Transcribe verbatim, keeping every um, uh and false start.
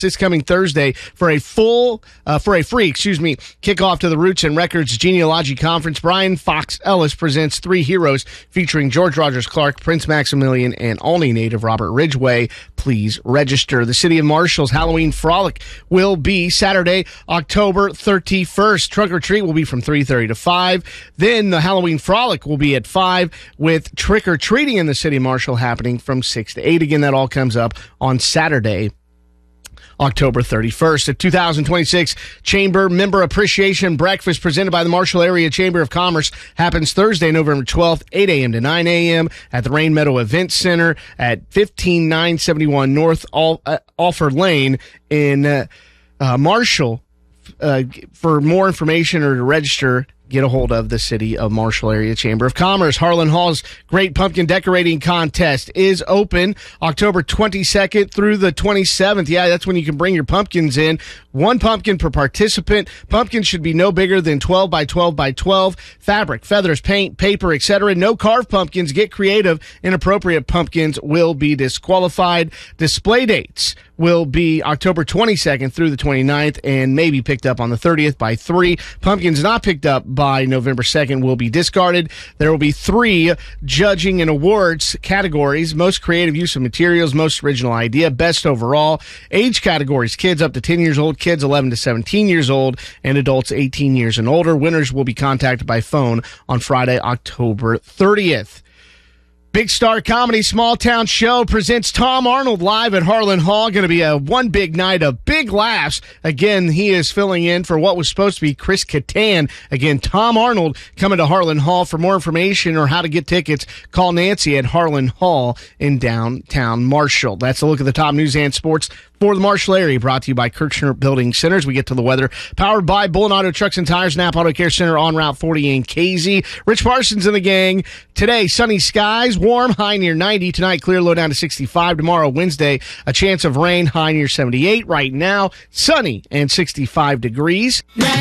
this coming Thursday for a full, uh, for a free, excuse me, kickoff to the Roots and Records Genealogy Conference. Brian Fox Ellis presents Three Heroes featuring George Rogers Clark, Prince Maximilian, and Olney native Robert Ridgway. Please register. The City of Marshall's Halloween Frolic will be Saturday, October thirty-first. Trunk or treat will be from three thirty to five. Then the Halloween Frolic will be at five with trick or treating in the City of Marshall happening from six to eight. Again, that all comes up on Saturday, October thirty-first. The two thousand twenty-six Chamber Member Appreciation Breakfast presented by the Marshall Area Chamber of Commerce happens Thursday, November twelfth, eight a.m. to nine a.m. at the Rain Meadow Event Center at fifteen nine seventy-one North Al- uh, Alford Lane in uh, uh, Marshall. Uh, for more information or to register, get a hold of the City of Marshall Area Chamber of Commerce. Harlan Hall's Great Pumpkin Decorating Contest is open October twenty-second through the twenty-seventh. Yeah, that's when you can bring your pumpkins in. One pumpkin per participant. Pumpkins should be no bigger than twelve by twelve by twelve. Fabric, feathers, paint, paper, et cetera. No carved pumpkins. Get creative. Inappropriate pumpkins will be disqualified. Display dates will be October twenty-second through the twenty-ninth and may be picked up on the thirtieth by three. Pumpkins not picked up by November second will be discarded. There will be three judging and awards categories: most creative use of materials, most original idea, best overall. Age categories: kids up to ten years old, kids eleven to seventeen years old, and adults eighteen years and older. Winners will be contacted by phone on Friday, October thirtieth. Big Star Comedy Small Town Show presents Tom Arnold live at Harlan Hall. Going to be a one big night of big laughs. Again, he is filling in for what was supposed to be Chris Kattan. Again, Tom Arnold coming to Harlan Hall. For more information or how to get tickets, call Nancy at Harlan Hall in downtown Marshall. That's a look at the top news and sports for the Marshall area, brought to you by Kirchner Building Centers. We get to the weather, powered by Bullen Auto Trucks and Tires, Napa Auto Care Center on Route forty in K Z. Rich Parsons and the gang. Today, sunny skies, warm, high near ninety. Tonight, clear, low down to sixty-five. Tomorrow, Wednesday, a chance of rain, high near seventy-eight. Right now, sunny and sixty-five degrees.